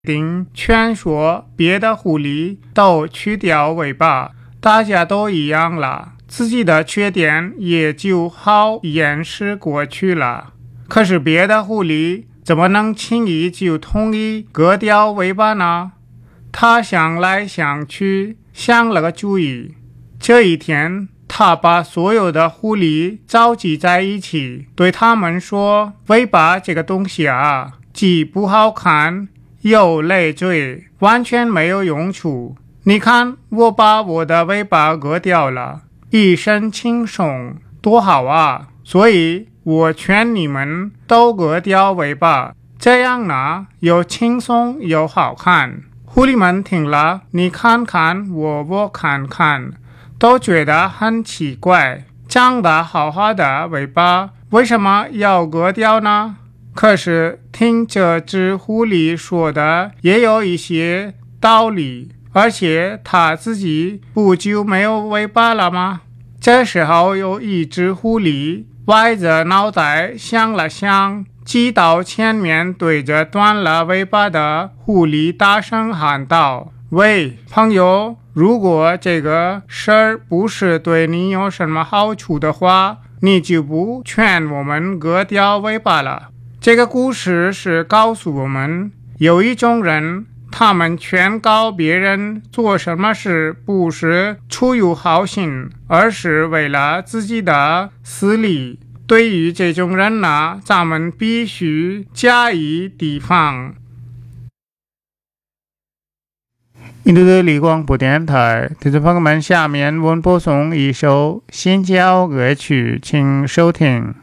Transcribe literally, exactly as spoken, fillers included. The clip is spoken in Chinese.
定劝说别的狐狸都去掉尾巴，大家都一样了，自己的缺点也就好掩饰过去了。可是别的狐狸怎么能轻易就同意割掉尾巴呢？他想来想去，想了个主意。这一天，他把所有的狐狸召集在一起，对他们说：尾巴这个东西啊，既不好看又累赘，完全没有用处。你看，我把我的尾巴割掉了，一身轻松，多好啊！所以我劝你们都割掉尾巴，这样呢，又轻松又好看。狐狸们听了，你看看我，我看看，都觉得很奇怪，长得好好的尾巴为什么要割掉呢？可是听这只狐狸说的也有一些道理，而且它自己不就没有尾巴了吗？这时候有一只狐狸歪着脑袋想了想，挤到前面，对着断了尾巴的狐狸大声喊道：喂，朋友，如果这个事儿不是对你有什么好处的话，你就不劝我们割掉尾巴了。这个故事是告诉我们，有一种人，他们劝告别人做什么事不是出于好心，而是为了自己的私利。对于这种人呢，咱们必须加以提防。印度的立广播电台，听众朋友们，下面我们播送一首新教歌曲，请收听。